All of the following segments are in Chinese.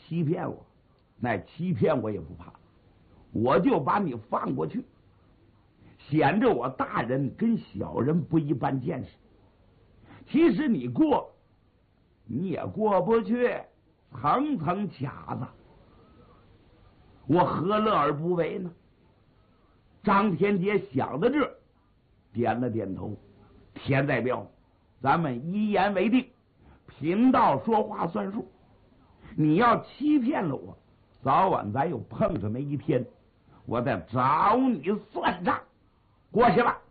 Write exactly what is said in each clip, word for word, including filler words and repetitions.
欺骗我，那欺骗我也不怕，我就把你放过去，显着我大人跟小人不一般见识。其实你过，你也过不去，层层卡子，我何乐而不为呢？张天杰想到这，点了点头。田代表，咱们一言为定，贫道说话算数。你要欺骗了我，早晚咱有碰上那一天，我再找你算账。过去吧。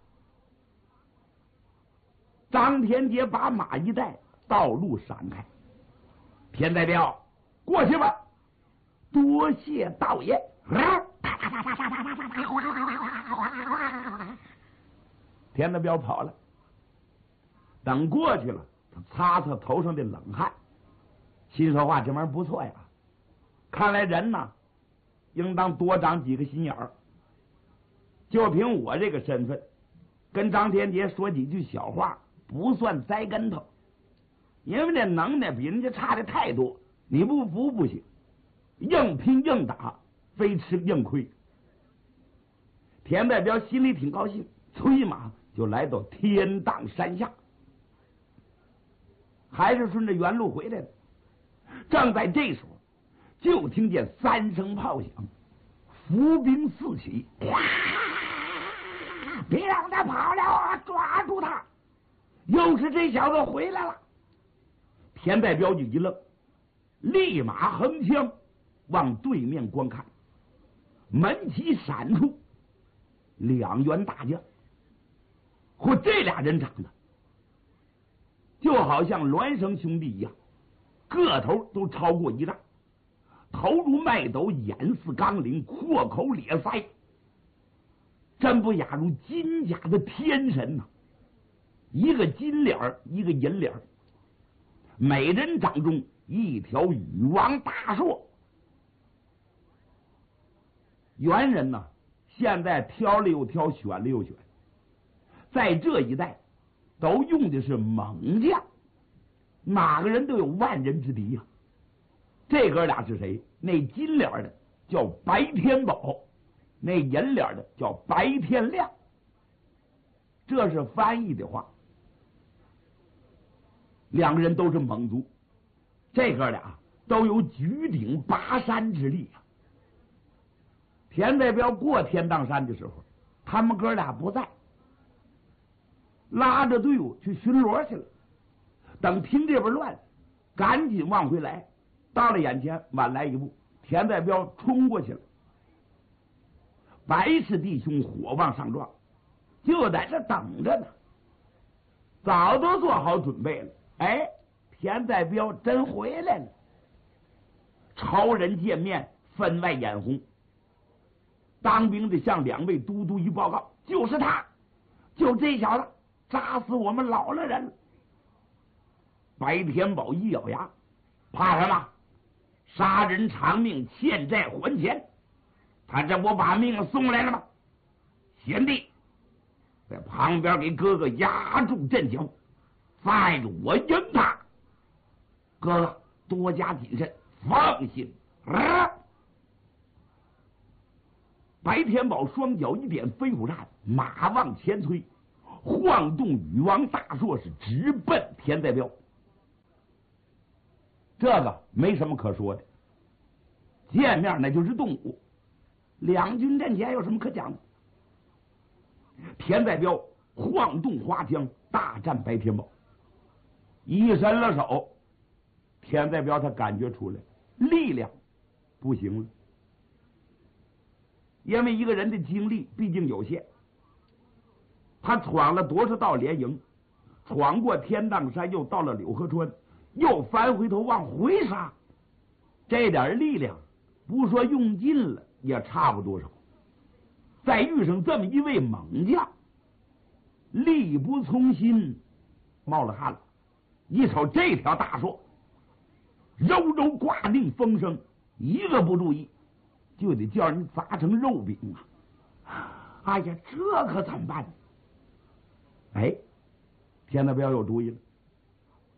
张天杰把马一带，道路闪开。田代表，过去吧。多谢道爷。田代表跑了。等过去了，他擦擦头上的冷汗，心说话这玩意儿不错呀，看来人呢应当多长几个心眼儿。就凭我这个身份，跟张天杰说几句小话不算栽跟头，因为这能耐比人家差的太多，你不服不行，硬拼硬打，非吃硬亏。田代表心里挺高兴，催马就来到天荡山下，还是顺着原路回来的。正在这时候，就听见三声炮响，伏兵四起，别让他跑了啊！抓住他！又是这小子回来了。田代表就一愣，立马横枪往对面观看，门旗闪出两员大将。嚯，这俩人长得就好像孪生兄弟一样，个头都超过一丈，头如麦斗，眼似钢铃，阔口咧腮，真不亚如金甲的天神呐、啊！一个金脸儿，一个银脸儿，每人掌中一条羽王大槊。猿人呢，现在挑了又挑，选了又选，在这一带都用的是猛将，哪个人都有万人之敌呀、啊。这哥俩是谁？那金脸的叫白天宝，那银脸的叫白天亮。这是翻译的话。两个人都是猛族，这哥俩都有举鼎拔山之力啊。田代表过天荡山的时候，他们哥俩不在，拉着队伍去巡逻去了。等听这边乱，赶紧往回来，到了眼前晚来一步，田代表冲过去了。白氏弟兄火往上撞，就在这等着呢，早都做好准备了。哎，田代表真回来了！超人见面分外眼红，当兵的向两位都督一报告，就是他，就这小子扎死我们老了人了。白天宝一咬牙，怕什么？杀人偿命，欠债还钱，他这不把命送来了吗？贤弟在旁边给哥哥压住阵脚，再我赢他。哥哥多加谨慎，放心。啊！白天宝双脚一点飞虎扇，马往前推，晃动羽王大槊，是直奔田代表。这个没什么可说的，见面那就是动武，两军阵前有什么可讲的？田代表晃动花枪，大战白天宝，一伸了手，田代表他感觉出来力量不行了，因为一个人的精力毕竟有限，他闯了多少道连营，闯过天荡山，又到了柳河川，又翻回头往回杀，这点力量不说用尽了也差不多少。再遇上这么一位猛将，力不从心，冒了汗了。一瞅这条大槊，柔柔挂定风声，一个不注意就得叫人砸成肉饼啊！哎呀，这可怎么办？哎，田代表有主意了，